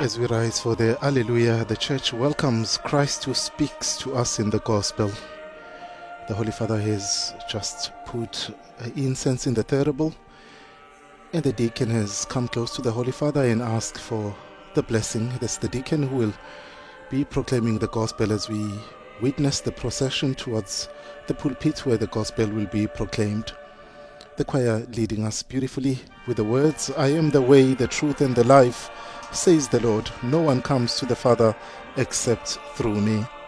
As we rise for the Alleluia, the Church welcomes Christ who speaks to us in the Gospel. The Holy Father has just put incense in the thurible, and the deacon has come close to the Holy Father and asked for the blessing. That's the deacon who will be proclaiming the Gospel as we witness the procession towards the pulpit where the Gospel will be proclaimed. The choir leading us beautifully with the words, "I am the way, the truth, and the life, says the Lord. No one comes to the Father except through me."